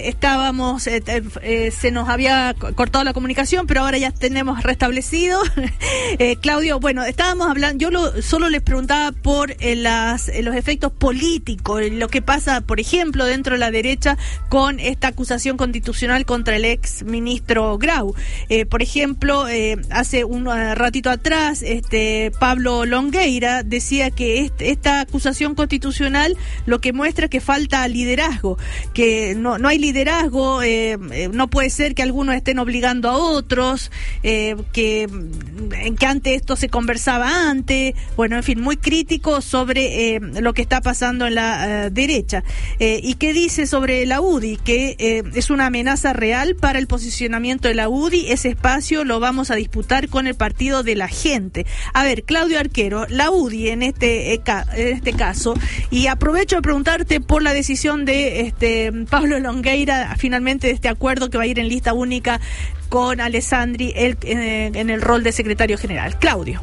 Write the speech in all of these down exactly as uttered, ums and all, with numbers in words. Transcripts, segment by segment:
estábamos, eh, eh, se nos había cortado la comunicación, pero ahora ya tenemos restablecido. eh, Claudio, bueno, estábamos hablando, yo lo, solo les preguntaba por eh, las, eh, los efectos políticos, lo que pasa, por ejemplo, dentro de la derecha con esta acusación constitucional contra el ex ministro Grau. Eh, por ejemplo, eh, hace un ratito atrás, este Pablo Longueira decía que este, esta acusación constitucional lo que muestra es que falta liderazgo, que no, no hay liderazgo, eh, eh, no puede ser que algunos estén obligando a otros, eh, que, que antes esto se conversaba antes, bueno, en fin, muy crítico sobre eh, lo que está pasando en la uh, derecha. Eh, ¿Y qué dice sobre la U D I? Que eh, es una amenaza real para el posicionamiento de la U D I, ese espacio lo vamos a disputar con el partido de la gente. A ver, Claudio Arquero, la U D I en este, eh, ca- en este caso, y aprovecho de preguntarte por la decisión de este Pablo Longueira, finalmente de este acuerdo que va a ir en lista única con Alessandri el, en, en el rol de secretario general. Claudio.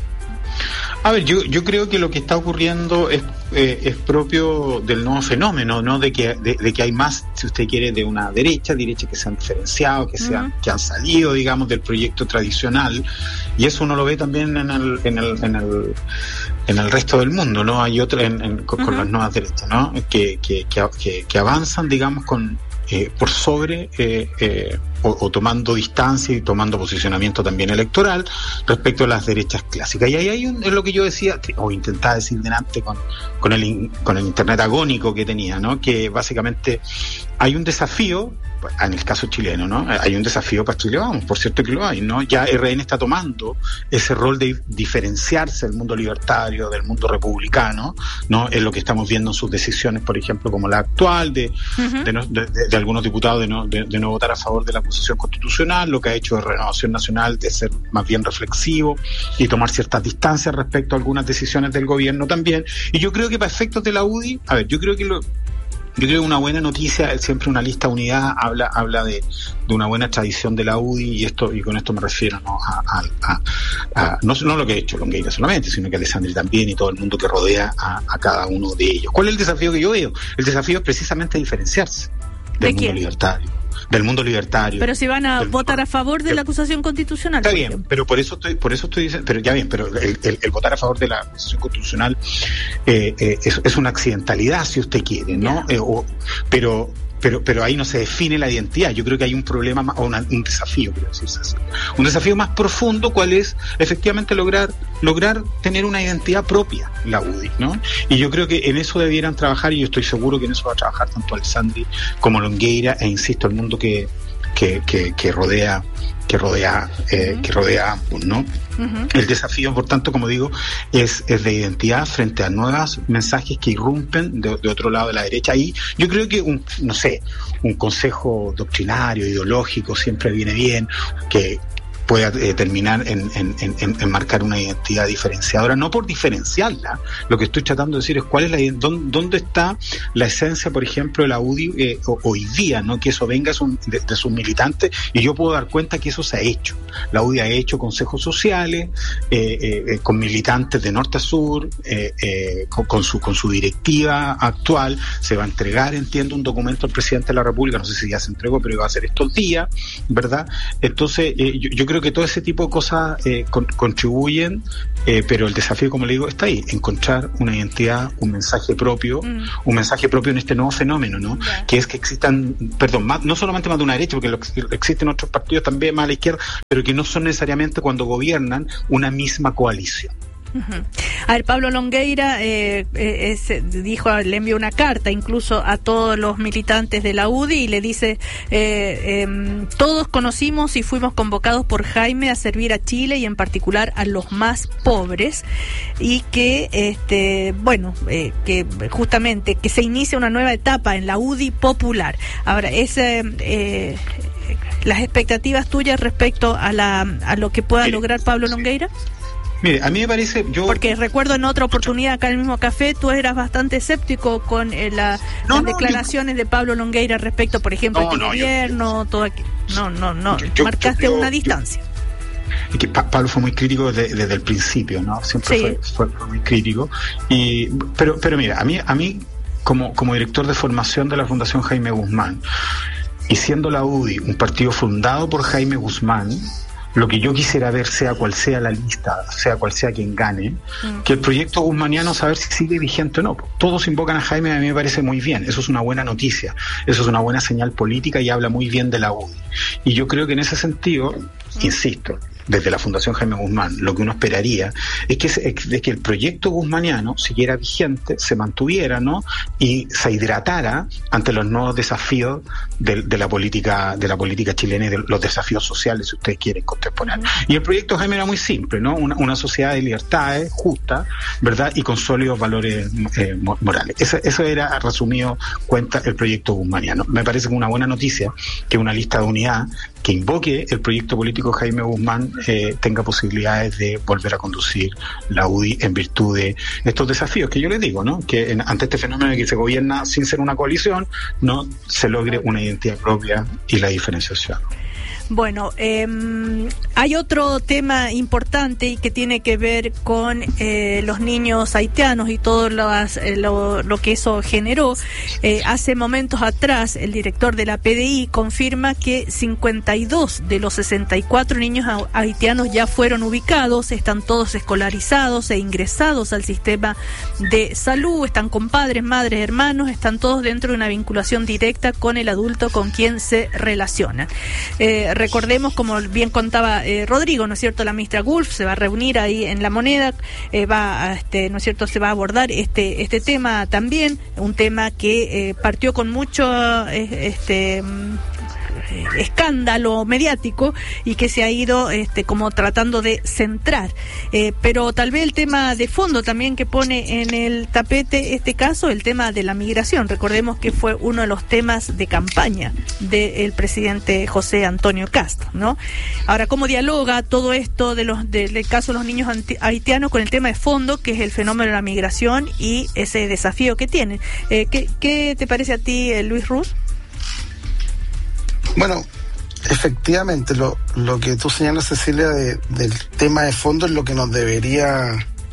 A ver, yo yo creo que lo que está ocurriendo es eh, es propio del nuevo fenómeno, ¿no? De que de, de que hay más, si usted quiere, de una derecha, derecha que se han diferenciado, que se han, uh-huh. que han salido, digamos, del proyecto tradicional, y eso uno lo ve también en el en el en el en el resto del mundo, ¿no? Hay otra en, en, con, uh-huh. con las nuevas derechas, ¿no? Que que que, que, que avanzan, digamos, con eh, por sobre eh, eh, O, o tomando distancia y tomando posicionamiento también electoral respecto a las derechas clásicas. Y ahí hay un, es lo que yo decía, o intentaba decir delante con, con, el, con el internet agónico que tenía, ¿no? Que básicamente hay un desafío, en el caso chileno, ¿no? Hay un desafío para Chile Vamos, por cierto que lo hay, ¿no? Ya R N está tomando ese rol de diferenciarse del mundo libertario, del mundo republicano, ¿no? Es lo que estamos viendo en sus decisiones, por ejemplo, como la actual, de, uh-huh. de, no, de, de, de algunos diputados de no, de, de no votar a favor de la acusación constitucional, lo que ha hecho de Renovación Nacional de ser más bien reflexivo y tomar ciertas distancias respecto a algunas decisiones del gobierno también. Y yo creo que para efectos de la U D I, a ver, yo creo que lo Yo creo que una buena noticia, siempre una lista unidad habla habla de, de una buena tradición de la U D I, y esto y con esto me refiero, ¿no? a, a, a, a no, no lo que ha hecho Longueira solamente, sino que Alessandri también y todo el mundo que rodea a, a cada uno de ellos. ¿Cuál es el desafío que yo veo? El desafío es precisamente diferenciarse del mundo libertario. del mundo libertario. Pero si van a del, votar a favor de la acusación constitucional. Está bien, pero por eso estoy, por eso estoy diciendo, pero ya bien, pero el, el, el votar a favor de la acusación constitucional eh, eh, es, es una accidentalidad, si usted quiere, ¿no? Eh, o, pero Pero pero ahí no se define la identidad. Yo creo que hay un problema más, o una, un desafío, quiero decirse así. Un desafío más profundo, cuál es efectivamente lograr lograr tener una identidad propia, la U D I, ¿no? Y yo creo que en eso debieran trabajar, y yo estoy seguro que en eso va a trabajar tanto Alessandri como Longueira, e insisto, el mundo que que que, que rodea que rodea eh, uh-huh. que rodea a ambos, ¿no? Uh-huh. El desafío, por tanto, como digo, es, es de identidad frente a nuevos mensajes que irrumpen de, de otro lado de la derecha. Y yo creo que un, no sé, un consejo doctrinario, ideológico, siempre viene bien, que pueda eh, terminar en, en, en, en marcar una identidad diferenciadora, no por diferenciarla. Lo que estoy tratando de decir es cuál es la dónde, dónde está la esencia, por ejemplo, de la U D I eh, hoy día, ¿no? Que eso venga de, de sus militantes, y yo puedo dar cuenta que eso se ha hecho. La U D I ha hecho consejos sociales eh, eh, con militantes de norte a sur, eh, eh, con, con su con su directiva actual. Se va a entregar, entiendo, un documento al presidente de la República, no sé si ya se entregó, pero iba a ser estos días, ¿verdad? Entonces, eh, yo, yo creo que todo ese tipo de cosas eh, con, contribuyen, eh, pero el desafío, como le digo, está ahí, encontrar una identidad, un mensaje propio, mm. un mensaje propio en este nuevo fenómeno, ¿no? Yeah. Que es que existan, perdón, más, no solamente más de una derecha, porque lo, existen otros partidos también más a la izquierda, pero que no son necesariamente, cuando gobiernan, una misma coalición. Uh-huh. A ver, Pablo Longueira eh, eh, es, dijo, le envió una carta incluso a todos los militantes de la U D I y le dice eh, eh, todos conocimos y fuimos convocados por Jaime a servir a Chile y en particular a los más pobres, y que este bueno eh, que justamente que se inicia una nueva etapa en la U D I popular. Ahora, es eh, eh, las expectativas tuyas respecto a la a lo que pueda lograr Pablo Longueira. Mire, a mí me parece, yo... Porque recuerdo en otra oportunidad acá en el mismo café, tú eras bastante escéptico con eh, la, no, las no, declaraciones yo... de Pablo Longueira respecto, por ejemplo, no, este no, gobierno, yo... todo aquí. No, no, no, yo, yo, marcaste yo, yo, una distancia. Yo... Y que pa- Pablo fue muy crítico desde, desde el principio, ¿no? Siempre sí. fue, fue, fue muy crítico. Y, pero, pero mira, a mí, a mí como, como director de formación de la Fundación Jaime Guzmán, y siendo la U D I un partido fundado por Jaime Guzmán, lo que yo quisiera ver, sea cual sea la lista, sea cual sea quien gane, mm. que el proyecto guzmaniano, saber si sigue vigente o no. Todos invocan a Jaime, a mí me parece muy bien, eso es una buena noticia, eso es una buena señal política y habla muy bien de la U D I. Y yo creo que en ese sentido, mm. insisto, desde la Fundación Jaime Guzmán, lo que uno esperaría es que, es que el proyecto guzmaniano siguiera vigente, se mantuviera, ¿no? Y se hidratara ante los nuevos desafíos de, de la política de la política chilena y de los desafíos sociales, si ustedes quieren, contemporáneos. Uh-huh. Y el proyecto Jaime era muy simple, ¿no? Una, una sociedad de libertades justa, ¿verdad? Y con sólidos valores eh, morales. Eso, eso era, resumido cuenta, el proyecto guzmaniano. Me parece una buena noticia que una lista de unidad que invoque el proyecto político Jaime Guzmán eh, tenga posibilidades de volver a conducir la U D I en virtud de estos desafíos que yo les digo, ¿no? Que en, ante este fenómeno de que se gobierna sin ser una coalición, no se logre una identidad propia y la diferenciación. Bueno, eh, hay otro tema importante y que tiene que ver con eh, los niños haitianos y todo las, eh, lo, lo que eso generó. Eh, hace momentos atrás, el director de la P D I confirma que cincuenta y dos de los sesenta y cuatro niños haitianos ya fueron ubicados, están todos escolarizados e ingresados al sistema de salud, están con padres, madres, hermanos, están todos dentro de una vinculación directa con el adulto con quien se relacionan. Eh, Recordemos, como bien contaba eh, Rodrigo, ¿no es cierto? La ministra Gulf se va a reunir ahí en La Moneda, eh, va a, este, ¿no es cierto? Se va a abordar este este tema también, un tema que eh, partió con mucho eh, este escándalo mediático y que se ha ido este como tratando de centrar, eh, pero tal vez el tema de fondo también que pone en el tapete este caso, el tema de la migración. Recordemos que fue uno de los temas de campaña del presidente José Antonio Kast, ¿no? Ahora, ¿cómo dialoga todo esto de los de, del caso de los niños haitianos con el tema de fondo, que es el fenómeno de la migración y ese desafío que tienen? Eh, ¿qué, ¿Qué te parece a ti, eh, Luis Ruz? Bueno, efectivamente, lo, lo que tú señalas, Cecilia, de, del tema de fondo es lo que nos debería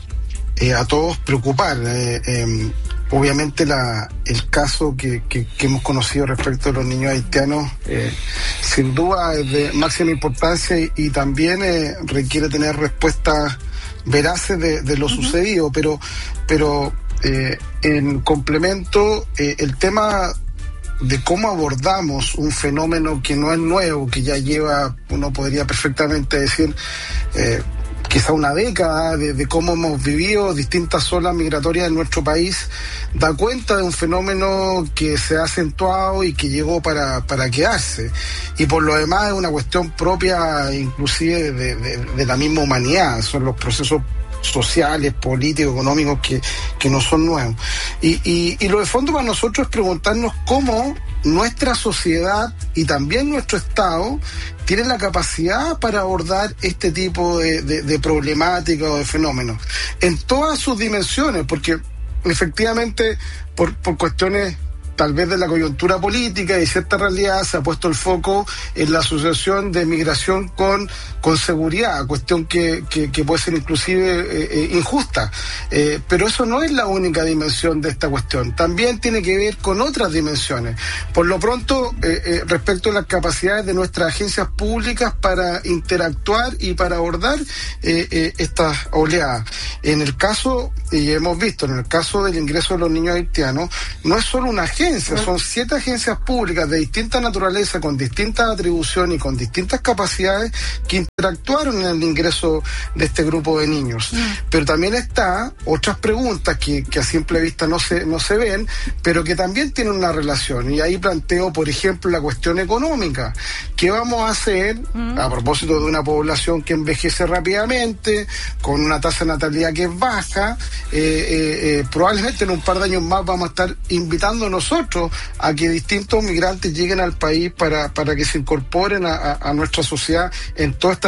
eh, a todos preocupar. Eh, eh, obviamente la, el caso que, que, que hemos conocido respecto de los niños haitianos eh, sin duda es de máxima importancia y, y también eh, requiere tener respuestas veraces de, de lo uh-huh. sucedido, pero, pero eh, en complemento, eh, el tema de cómo abordamos un fenómeno que no es nuevo, que ya lleva, uno podría perfectamente decir, eh, quizá una década de, de cómo hemos vivido distintas olas migratorias en nuestro país, da cuenta de un fenómeno que se ha acentuado y que llegó para, para quedarse. Y por lo demás es una cuestión propia inclusive de, de, de la misma humanidad, son los procesos sociales, políticos, económicos que, que no son nuevos. Y, y, y lo de fondo para nosotros es preguntarnos cómo nuestra sociedad y también nuestro Estado tienen la capacidad para abordar este tipo de, de, de problemática o de fenómenos en todas sus dimensiones, porque efectivamente por, por cuestiones tal vez de la coyuntura política y cierta realidad se ha puesto el foco en la asociación de migración con, con seguridad, cuestión que, que, que puede ser inclusive eh, eh, injusta, eh, pero eso no es la única dimensión de esta cuestión, también tiene que ver con otras dimensiones. Por lo pronto, eh, eh, respecto a las capacidades de nuestras agencias públicas para interactuar y para abordar eh, eh, estas oleadas. En el caso, y hemos visto, en el caso del ingreso de los niños haitianos, no es solo una agencia, son siete agencias públicas de distinta naturaleza, con distintas atribuciones y con distintas capacidades que interactuaron en el ingreso de este grupo de niños. Mm. Pero también está otras preguntas que, que a simple vista no se, no se ven, pero que también tienen una relación. Y ahí planteo, por ejemplo, la cuestión económica. ¿Qué vamos a hacer mm. a propósito de una población que envejece rápidamente, con una tasa de natalidad que es baja? Eh, eh, eh, probablemente en un par de años más vamos a estar invitando nosotros a que distintos migrantes lleguen al país para, para que se incorporen a, a, a nuestra sociedad en todas estas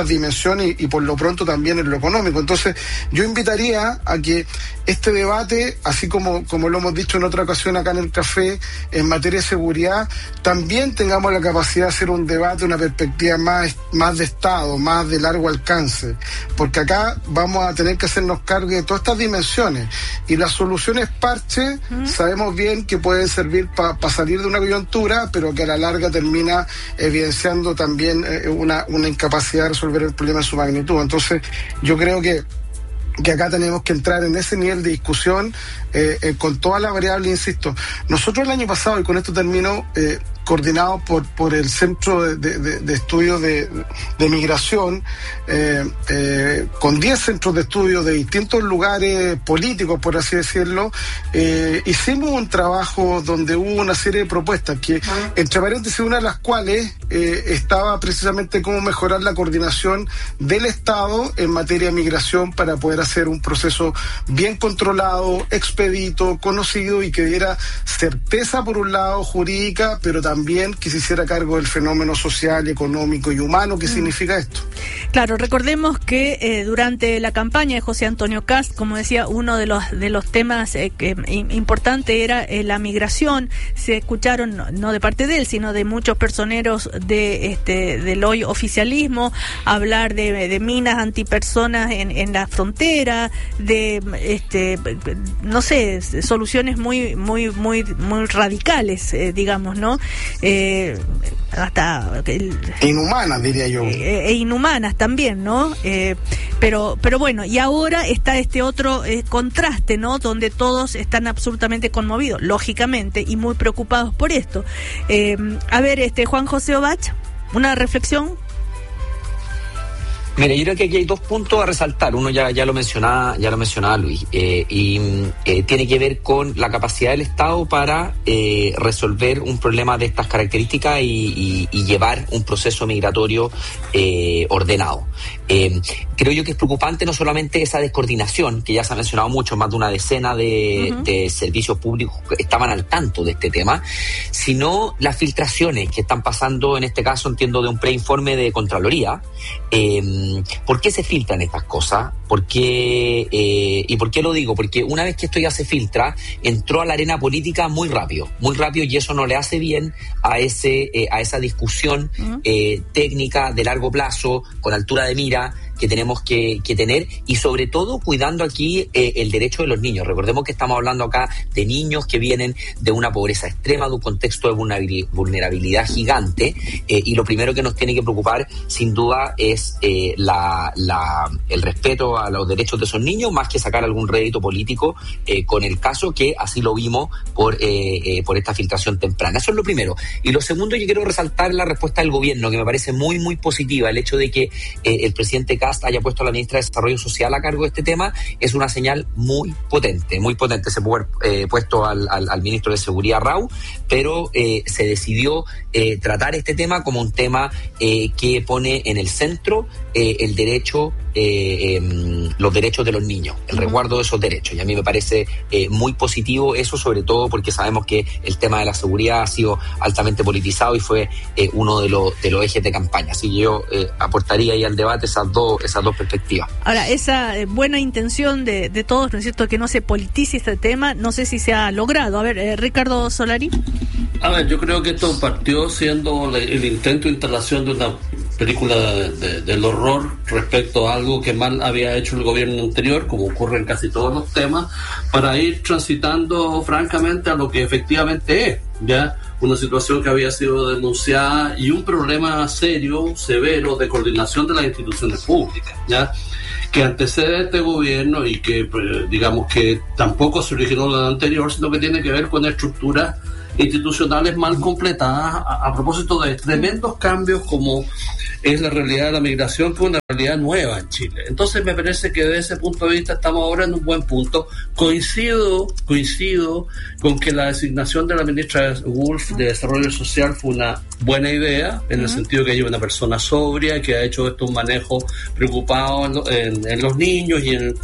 otras dimensiones y, y por lo pronto también en lo económico. Entonces yo invitaría a que este debate, así como, como lo hemos dicho en otra ocasión acá en el café, en materia de seguridad, también tengamos la capacidad de hacer un debate, una perspectiva más, más de Estado, más de largo alcance, porque acá vamos a tener que hacernos cargo de todas estas dimensiones, y las soluciones parche ¿Mm? sabemos bien que pueden servir para pa salir de una coyuntura, pero que a la larga termina evidenciando también eh, una, una incapacidad de resolver el problema en su magnitud. Entonces yo creo que que acá tenemos que entrar en ese nivel de discusión eh, eh, con todas las variables, insisto. Nosotros el año pasado, y con esto termino, eh, coordinado por, por el Centro de, de, de Estudios de, de Migración, eh, eh, con diez centros de estudio de distintos lugares políticos, por así decirlo, eh, hicimos un trabajo donde hubo una serie de propuestas, que entre paréntesis una de las cuales eh, estaba precisamente cómo mejorar la coordinación del Estado en materia de migración para poder hacer un proceso bien controlado, expedito, conocido y que diera certeza por un lado jurídica, pero también también que se hiciera cargo del fenómeno social, económico y humano que mm. significa esto. Claro, recordemos que eh, durante la campaña de José Antonio Kast, como decía, uno de los de los temas eh, que importante era eh, la migración. Se escucharon, no, no de parte de él, sino de muchos personeros de este del hoy oficialismo, hablar de, de minas antipersonas en, en la frontera, de este no sé, soluciones muy muy muy muy radicales, eh, digamos, ¿no? Eh, hasta el, inhumanas, diría yo, eh, e inhumanas también, ¿no? Eh, pero pero bueno, y ahora está este otro eh, contraste, ¿no? Donde todos están absolutamente conmovidos, lógicamente, y muy preocupados por esto. Eh, a ver, este Juan José Obach, una reflexión. Mira, yo creo que aquí hay dos puntos a resaltar. Uno ya, ya lo mencionaba, ya lo mencionaba Luis, eh, y eh, tiene que ver con la capacidad del Estado para eh, resolver un problema de estas características y, y, y llevar un proceso migratorio eh, ordenado. Eh, creo yo que es preocupante no solamente esa descoordinación, que ya se ha mencionado mucho, más de una decena de, uh-huh. de servicios públicos que estaban al tanto de este tema, sino las filtraciones que están pasando, en este caso entiendo de un preinforme de Contraloría. Eh, ¿Por qué se filtran estas cosas? ¿Por qué, eh, ¿Y por qué lo digo? Porque una vez que esto ya se filtra, entró a la arena política muy rápido, muy rápido, y eso no le hace bien a ese eh, a esa discusión uh-huh. eh, técnica de largo plazo, con altura de mira, que tenemos que, que tener, y sobre todo cuidando aquí eh, el derecho de los niños. Recordemos que estamos hablando acá de niños que vienen de una pobreza extrema, de un contexto de vulnerabilidad gigante, eh, y lo primero que nos tiene que preocupar sin duda es eh, la, la, el respeto a los derechos de esos niños, más que sacar algún rédito político eh, con el caso, que así lo vimos por, eh, eh, por esta filtración temprana. Eso es lo primero. Y lo segundo, yo quiero resaltar la respuesta del gobierno, que me parece muy, muy positiva. El hecho de que eh, el presidente haya puesto a la ministra de Desarrollo Social a cargo de este tema es una señal muy potente, muy potente. Se pudo haber eh, puesto al, al, al ministro de Seguridad, Rau, pero eh, se decidió eh, tratar este tema como un tema eh, que pone en el centro eh, el derecho, eh, eh, los derechos de los niños, el resguardo de esos derechos. Y a mí me parece eh, muy positivo eso, sobre todo porque sabemos que el tema de la seguridad ha sido altamente politizado y fue eh, uno de los, de los ejes de campaña. Así que yo eh, aportaría ahí al debate esas dos esas dos perspectivas. Ahora, esa eh, buena intención de, de todos, ¿no es cierto?, que no se politice este tema, no sé si se ha logrado. A ver, eh, Ricardo Solari. A ver, yo creo que esto partió siendo el intento de instalación de una película de, de, del horror respecto a algo que mal había hecho el gobierno anterior, como ocurre en casi todos los temas, para ir transitando francamente a lo que efectivamente es, ya una situación que había sido denunciada y un problema serio, severo, de coordinación de las instituciones públicas, ya que antecede a este gobierno y que, digamos, que tampoco se originó en el anterior, sino que tiene que ver con estructuras institucionales mal completadas a, a propósito de tremendos cambios como es la realidad de la migración, que es una realidad nueva en Chile. Entonces me parece que desde ese punto de vista estamos ahora en un buen punto. Coincido, coincido con que la designación de la ministra Wolf de Desarrollo Social fue una buena idea, en el sentido que ella es una persona sobria, que ha hecho esto un manejo preocupado en, lo, en, en los niños y en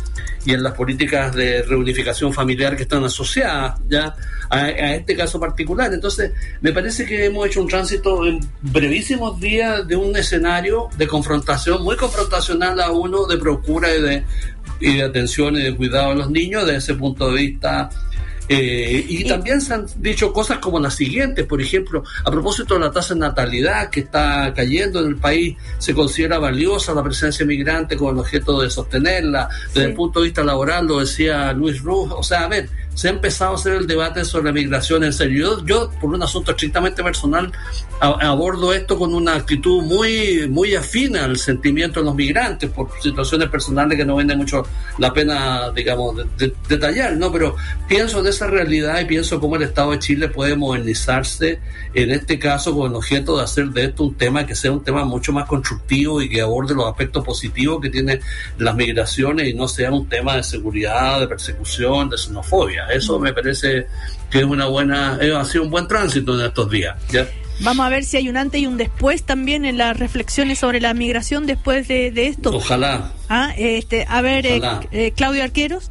y en las políticas de reunificación familiar que están asociadas ya a, a este caso particular. Entonces, me parece que hemos hecho un tránsito en brevísimos días de un escenario de confrontación, muy confrontacional a uno, de procura y de, y de atención y de cuidado a los niños, desde ese punto de vista. Eh, y también se han dicho cosas como las siguientes, por ejemplo, a propósito de la tasa de natalidad que está cayendo en el país, se considera valiosa la presencia migrante con el objeto de sostenerla. Desde sí. el punto de vista laboral, lo decía Luis Ruz, o sea, a ver, se ha empezado a hacer el debate sobre la migración en serio. Yo, yo por un asunto estrictamente personal, a, abordo esto con una actitud muy muy afina al sentimiento de los migrantes, por situaciones personales que no vale mucho la pena, digamos, de, de, detallar, ¿no? Pero pienso en esa realidad y pienso cómo el Estado de Chile puede modernizarse en este caso con el objeto de hacer de esto un tema que sea un tema mucho más constructivo y que aborde los aspectos positivos que tienen las migraciones y no sea un tema de seguridad, de persecución, de xenofobia. Eso me parece que es una buena, eh, ha sido un buen tránsito en estos días, ¿ya? Vamos a ver si hay un antes y un después también en las reflexiones sobre la migración después de, de esto. Ojalá. Ah, este, a ver, eh, eh, Claudio Arqueros.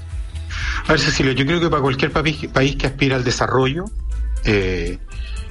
A ver, Cecilia, yo creo que para cualquier país, país que aspira al desarrollo, eh,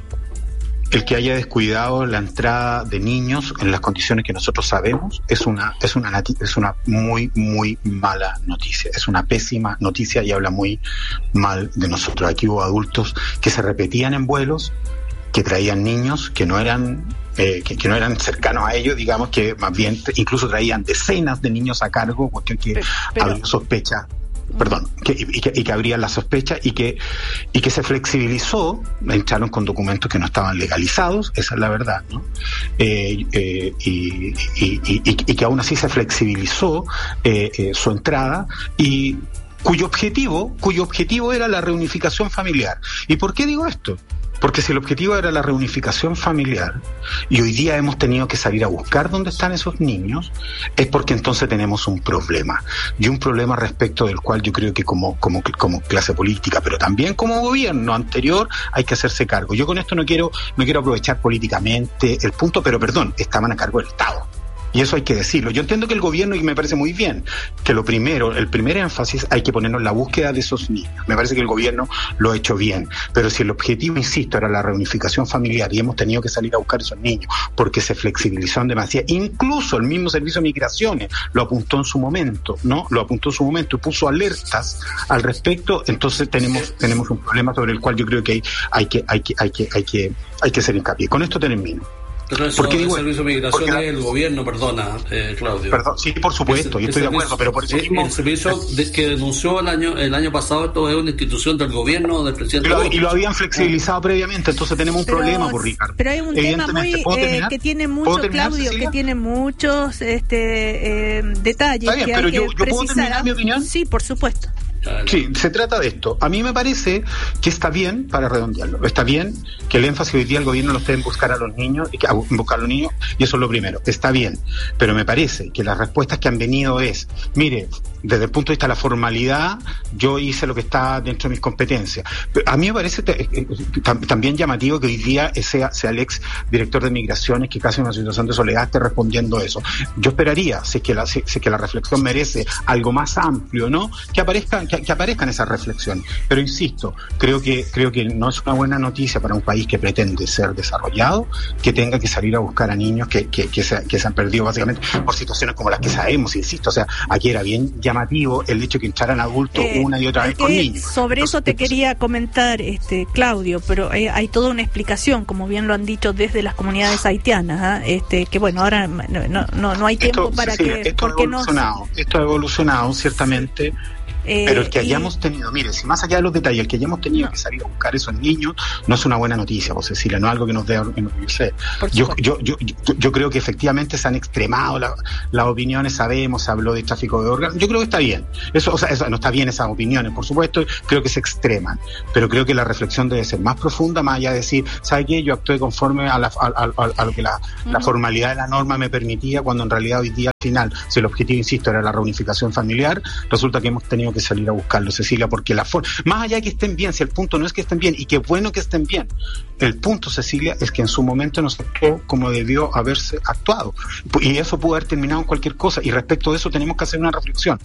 el que haya descuidado la entrada de niños en las condiciones que nosotros sabemos es una es una es una muy muy mala noticia, es una pésima noticia y habla muy mal de nosotros. Aquí hubo adultos que se repetían en vuelos, que traían niños que no eran eh, que, que no eran cercanos a ellos, digamos, que más bien incluso traían decenas de niños a cargo, cuestión que pero, había sospecha. Perdón, que, y, que, y que habría la sospecha y que y que se flexibilizó, entraron con documentos que no estaban legalizados, esa es la verdad, ¿no? Eh, eh, y, y, y, y, y que aún así se flexibilizó eh, eh, su entrada y cuyo objetivo, cuyo objetivo era la reunificación familiar. ¿Y por qué digo esto? Porque si el objetivo era la reunificación familiar y hoy día hemos tenido que salir a buscar dónde están esos niños, es porque entonces tenemos un problema. Y un problema respecto del cual yo creo que como, como, como clase política, pero también como gobierno anterior, hay que hacerse cargo. Yo con esto no quiero, no quiero aprovechar políticamente el punto, pero perdón, estaban a cargo del Estado. Y eso hay que decirlo. Yo entiendo que el gobierno, y me parece muy bien, que lo primero, el primer énfasis hay que ponerlo en la búsqueda de esos niños. Me parece que el gobierno lo ha hecho bien. Pero si el objetivo, insisto, era la reunificación familiar y hemos tenido que salir a buscar esos niños porque se flexibilizó demasiado, incluso el mismo Servicio de Migraciones lo apuntó en su momento, ¿no? Lo apuntó en su momento y puso alertas al respecto, entonces tenemos tenemos un problema sobre el cual yo creo que hay, hay que hay que hay que hay que hay que hacer hincapié. Con esto termino. Pero eso ¿Por qué digo el servicio de migración porque, es el gobierno, perdona, eh, Claudio. Perdón, sí, por supuesto, yo estoy de acuerdo, pero por eso mismo... El servicio de, que denunció el año el año pasado, esto es una institución del gobierno, del presidente. Y lo, y lo habían flexibilizado ah. previamente, entonces tenemos un pero, problema, por Ricardo. Pero hay un tema muy eh, que tiene mucho, Claudio, Cecilia? que tiene muchos este, eh, detalles. Está bien, que pero hay yo, que yo precisar. ¿puedo terminar mi opinión? Sí, por supuesto. Sí, se trata de esto. A mí me parece que está bien, para redondearlo, está bien que el énfasis hoy día del gobierno lo esté en buscar a los niños, y que, en buscar a los niños, y eso es lo primero, está bien, pero me parece que las respuestas que han venido es, mire, desde el punto de vista de la formalidad, yo hice lo que está dentro de mis competencias. A mí me parece te, eh, también llamativo que hoy día sea, sea el ex director de Migraciones, que casi en una situación de soledad esté respondiendo eso. Yo esperaría, si es que la, si, si es que la reflexión merece algo más amplio, ¿no? Que aparezcan, que, que aparezcan esas reflexiones. Pero insisto, creo que, creo que no es una buena noticia para un país que pretende ser desarrollado, que tenga que salir a buscar a niños que, que, que, se, que se han perdido básicamente por situaciones como las que sabemos, insisto. O sea, aquí era bien llamativo el hecho de que entraran adultos eh, una y otra vez con niños. Sobre Entonces, eso te quería comentar, este Claudio, pero hay, hay toda una explicación, como bien lo han dicho desde las comunidades haitianas, ¿eh? este que bueno, ahora no, no, no hay tiempo esto, para sí, que... Esto ha evolucionado, no... esto ha evolucionado ciertamente. Eh, Pero el que hayamos y... tenido, mire, si más allá de los detalles, el que hayamos tenido no. que salir a buscar esos niños no es una buena noticia, José Cecilia, no es algo que nos dé enorgullecer. Yo, yo, yo, yo, yo creo que efectivamente se han extremado la, las opiniones, sabemos, se habló de tráfico de órganos, yo creo que está bien, eso, o sea, eso, no está bien esas opiniones, por supuesto, creo que se extreman, pero creo que la reflexión debe ser más profunda, más allá de decir, ¿sabe qué? Yo actué conforme a, la, a, a, a lo que la, uh-huh. la formalidad de la norma me permitía, cuando en realidad hoy día al final, si el objetivo, insisto, era la reunificación familiar, resulta que hemos tenido que salir a buscarlo, Cecilia, porque la forma, más allá de que estén bien, si el punto no es que estén bien, y qué bueno que estén bien, el punto, Cecilia, es que en su momento no se actuó como debió haberse actuado, y eso pudo haber terminado en cualquier cosa, y respecto de eso tenemos que hacer una reflexión.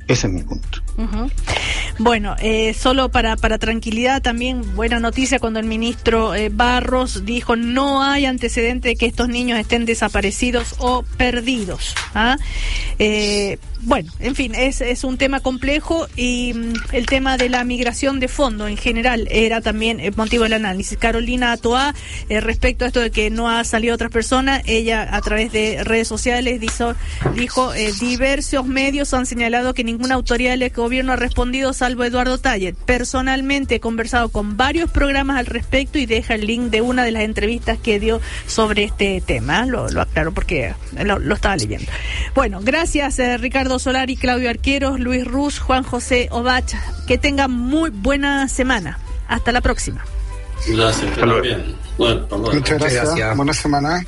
Ese es mi punto. Uh-huh. Bueno, eh, solo para, para tranquilidad también, buena noticia cuando el ministro eh, Barros dijo no hay antecedente de que estos niños estén desaparecidos o perdidos. ¿Ah? Eh, bueno, en fin, es, es un tema complejo y mm, el tema de la migración de fondo en general era también el motivo del análisis. Carolina Toá, eh, respecto a esto de que no ha salido otras personas, ella a través de redes sociales dijo, dijo eh, diversos medios han señalado que ninguna autoridad del gobierno ha respondido salvo Eduardo Tallet. Personalmente he conversado con varios programas al respecto y deja el link de una de las entrevistas que dio sobre este tema. Lo, lo aclaro porque lo, lo estaba leyendo. Bueno, gracias eh, Ricardo Solari, Claudio Arqueros, Luis Ruz, Juan José Ovach. Que tengan muy buena semana. Hasta la próxima. Gracias, que lo bien. Bueno, muchas gracias. gracias. Buena semana.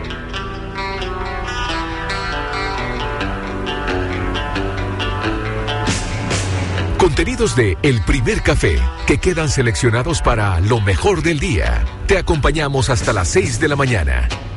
Contenidos de El Primer Café, que quedan seleccionados para lo mejor del día. Te acompañamos hasta las seis de la mañana.